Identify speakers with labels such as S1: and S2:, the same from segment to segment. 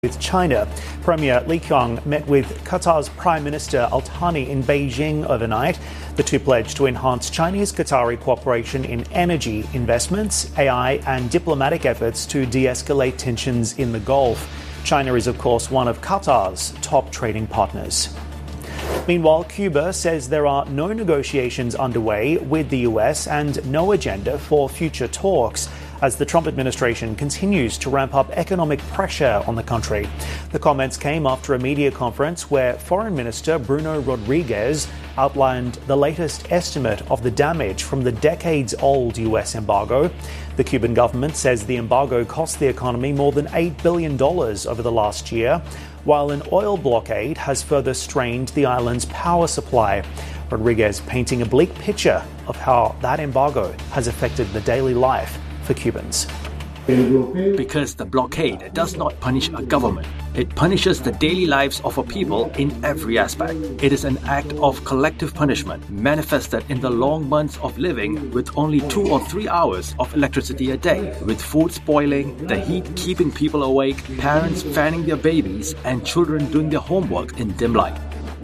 S1: with China. Premier Li Qiang met with Qatar's Prime Minister Al Thani in Beijing overnight. The two pledged to enhance Chinese-Qatari cooperation in energy, investments, AI and diplomatic efforts to de-escalate tensions in the Gulf. China is, of course, one of Qatar's top trading partners. Meanwhile, Cuba says there are no negotiations underway with the US and no agenda for future talks as the Trump administration continues to ramp up economic pressure on the country. The comments came after a media conference where Foreign Minister Bruno Rodriguez outlined the latest estimate of the damage from the decades-old US embargo. The Cuban government says the embargo cost the economy more than $8 billion over the last year, while an oil blockade has further strained the island's power supply. Rodriguez painting a bleak picture of how that embargo has affected the daily life for Cubans.
S2: Because the blockade does not punish a government. It punishes the daily lives of a people in every aspect. It is an act of collective punishment manifested in the long months of living with only 2 or 3 hours of electricity a day, with food spoiling, the heat keeping people awake, parents fanning their babies, and children doing their homework in dim light.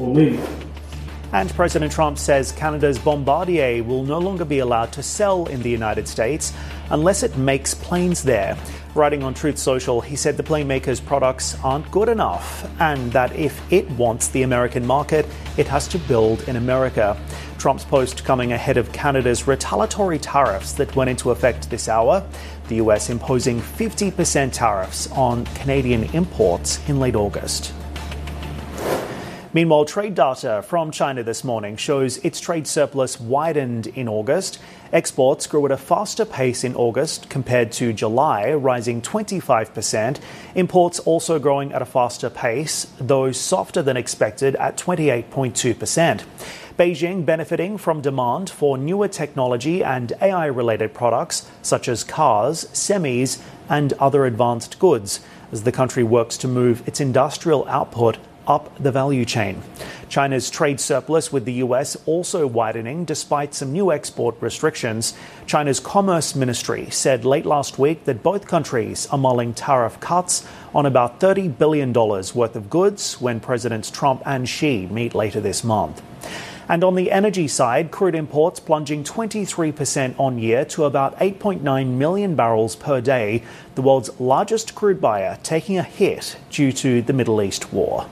S1: And President Trump says Canada's Bombardier will no longer be allowed to sell in the United States unless it makes planes there. Writing on Truth Social, he said the plane maker's products aren't good enough and that if it wants the American market, it has to build in America. Trump's post coming ahead of Canada's retaliatory tariffs that went into effect this hour, the US imposing 50% tariffs on Canadian imports in late August. Meanwhile, trade data from China this morning shows its trade surplus widened in August. Exports grew at a faster pace in August compared to July, rising 25%. Imports also growing at a faster pace, though softer than expected at 28.2%. Beijing benefiting from demand for newer technology and AI-related products such as cars, semis, and other advanced goods, as the country works to move its industrial output up the value chain. China's trade surplus with the US also widening despite some new export restrictions. China's Commerce Ministry said late last week that both countries are mulling tariff cuts on about $30 billion worth of goods when Presidents Trump and Xi meet later this month. And on the energy side, crude imports plunging 23% on year to about 8.9 million barrels per day, the world's largest crude buyer taking a hit due to the Middle East war.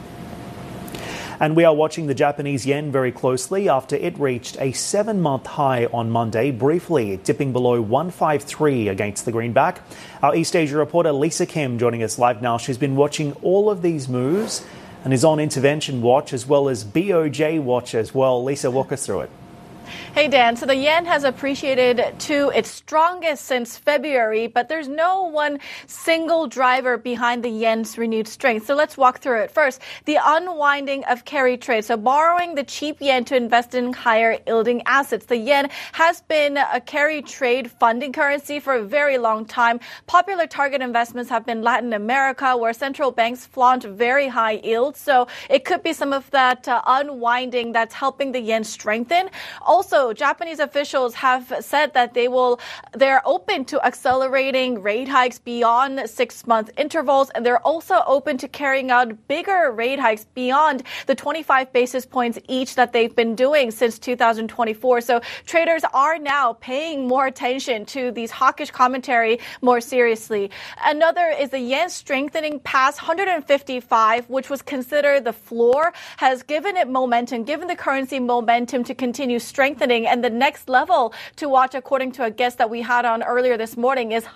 S1: And we are watching the Japanese yen very closely after it reached a 7-month high on Monday, briefly dipping below 153 against the greenback. Our East Asia reporter Lisa Kim joining us live now. She's been watching all of these moves and is on intervention watch as well as BOJ watch as well. Lisa, walk us through it.
S3: Hey, Dan. So the yen has appreciated to its strongest since February, but there's no one single driver behind the yen's renewed strength. So let's walk through it. First, the unwinding of carry trade. So borrowing the cheap yen to invest in higher yielding assets. The yen has been a carry trade funding currency for a very long time. Popular target investments have been Latin America, where central banks flaunt very high yields. So it could be some of that unwinding that's helping the yen strengthen. Also, Japanese officials have said that they're open to accelerating rate hikes beyond 6-month intervals, and they're also open to carrying out bigger rate hikes beyond the 25 basis points each that they've been doing since 2024. So traders are now paying more attention to these hawkish commentary more seriously. Another is the yen strengthening past 155, which was considered the floor, has given it momentum, given the currency momentum to continue strengthening. And the next level to watch, according to a guest that we had on earlier this morning, is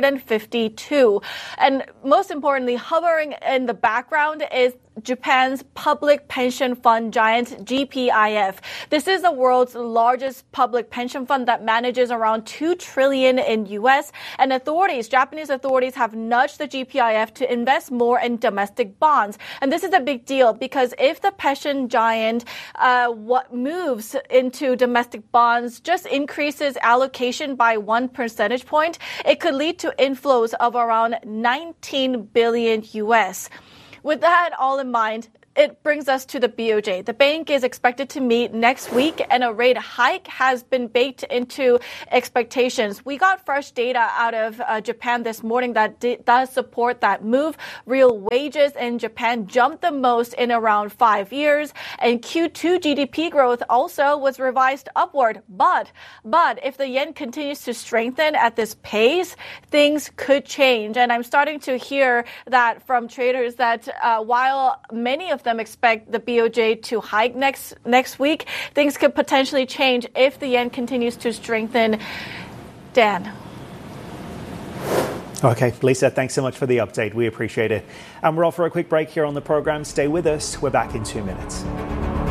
S3: 152. And most importantly, hovering in the background is Japan's public pension fund giant GPIF. This is the world's largest public pension fund that manages around $2 trillion in U.S. And Japanese authorities have nudged the GPIF to invest more in domestic bonds. And this is a big deal because if the pension giant moves into domestic bonds, just increases allocation by 1 percentage point, it could lead to inflows of around 19 billion U.S. With that all in mind, it brings us to the BOJ. The bank is expected to meet next week, and a rate hike has been baked into expectations. We got fresh data out of Japan this morning that does support that move. Real wages in Japan jumped the most in around 5 years, and Q2 GDP growth also was revised upward. But if the yen continues to strengthen at this pace, things could change. And I'm starting to hear that from traders that while many of them expect the BOJ to hike next week, things could potentially change if the yen continues to strengthen. Dan.
S1: Okay, Lisa, thanks so much for the update. We appreciate it. And we're off for a quick break here on the program. Stay with us. We're back in 2 minutes.